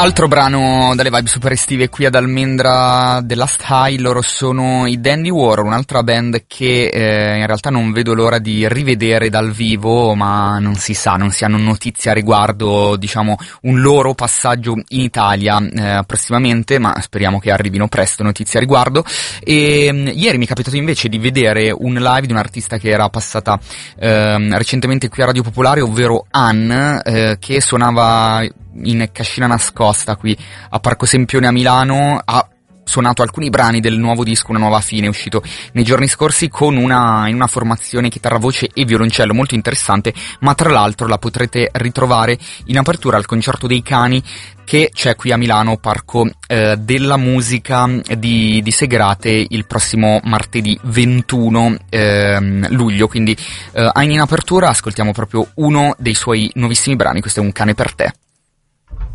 Altro brano dalle vibe super estive qui ad Almendra della High, loro sono i Dandy Warhol, un'altra band che in realtà non vedo l'ora di rivedere dal vivo, ma non si sa, non si hanno notizie a riguardo, diciamo, un loro passaggio in Italia prossimamente, ma speriamo che arrivino presto notizie a riguardo. E ieri mi è capitato invece di vedere un live di un'artista che era passata recentemente qui a Radio Popolare, ovvero Anne, che suonava in cascina nascosta qui a Parco Sempione a Milano. Ha suonato alcuni brani del nuovo disco Una Nuova Fine, uscito nei giorni scorsi, con in una formazione chitarra, voce e violoncello molto interessante, ma tra l'altro la potrete ritrovare in apertura al Concerto dei Cani che c'è qui a Milano, Parco della Musica di Segrate, il prossimo martedì 21 luglio, quindi in apertura ascoltiamo proprio uno dei suoi nuovissimi brani. Questo è Un cane per te.